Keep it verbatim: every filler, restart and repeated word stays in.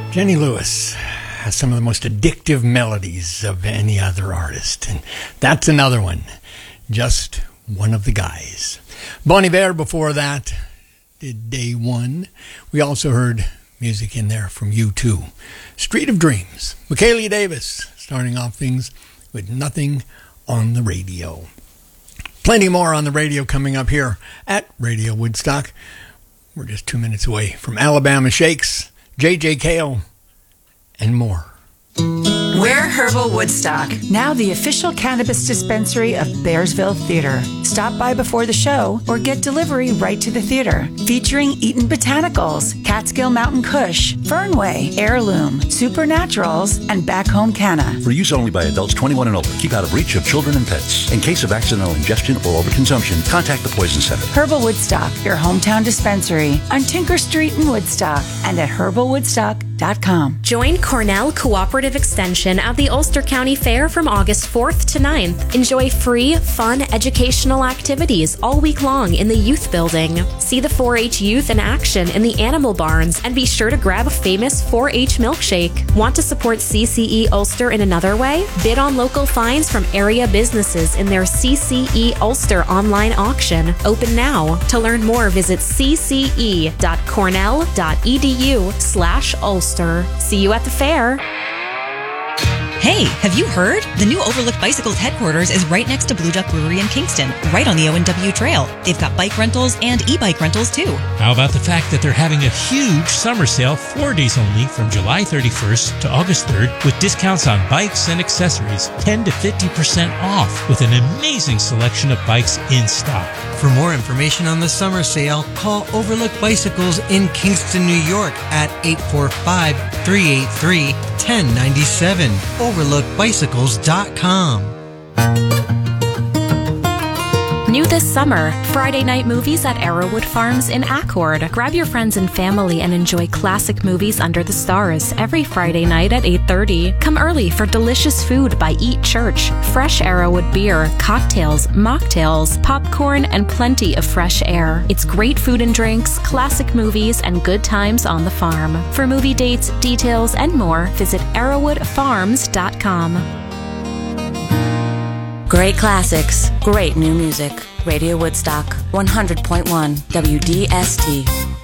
Jenny Lewis has some of the most addictive melodies of any other artist, and that's another one. Just One of the Guys. Bon Iver before that did Day One. We also heard music in there from U two. Street of Dreams. Michaelia Davis starting off things with Nothing on the Radio. Plenty more on the radio coming up here at Radio Woodstock. We're just two minutes away from Alabama Shakes, J J Cale, and more. We're Herbal Woodstock, now the official cannabis dispensary of Bearsville Theater. Stop by before the show or get delivery right to the theater. Featuring Eaton Botanicals, Catskill Mountain Kush, Fernway, Heirloom, Supernaturals, and Back Home Canna. For use only by adults twenty-one and older. Keep out of reach of children and pets. In case of accidental ingestion or overconsumption, contact the Poison Center. Herbal Woodstock, your hometown dispensary on Tinker Street in Woodstock and at herbal woodstock dot com. Join Cornell Cooperative Extension at the Ulster County Fair from August fourth to ninth. Enjoy free, fun, educational activities all week long in the Youth Building. See the four H youth in action in the Animal Barns and be sure to grab a famous four H milkshake. Want to support C C E Ulster in another way? Bid on local finds from area businesses in their C C E Ulster online auction. Open now. To learn more, visit cce dot cornell dot e d u slash ulster. See you at the fair. Hey, have you heard? The new Overlook Bicycles headquarters is right next to Blue Duck Brewery in Kingston, right on the O and W Trail. They've got bike rentals and e-bike rentals too. How about the fact that they're having a huge summer sale, four days only, from July thirty-first to August third, with discounts on bikes and accessories, ten to fifty percent off, with an amazing selection of bikes in stock. For more information on the summer sale, call Overlook Bicycles in Kingston, New York at eight four five, three eight three, one zero nine seven. overlook bicycles dot com. New this summer, Friday night movies at Arrowwood Farms in Accord. Grab your friends and family and enjoy classic movies under the stars every Friday night at eight thirty. Come early for delicious food by Eat Church, fresh Arrowwood beer, cocktails, mocktails, popcorn, and plenty of fresh air. It's great food and drinks, classic movies, and good times on the farm. For movie dates, details, and more, visit arrowwood farms dot com. Great classics, great new music. Radio Woodstock, one hundred point one W D S T.